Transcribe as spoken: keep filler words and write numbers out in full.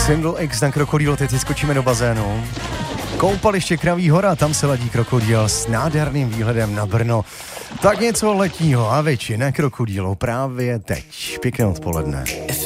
Symbol X na Krokodýl, teď si skočíme do bazénu. Koupaliště Kraví hora, tam se ladí krokodýl s nádherným výhledem na Brno. Tak něco letního a většina krokodýlů právě teď. Pěkné odpoledne.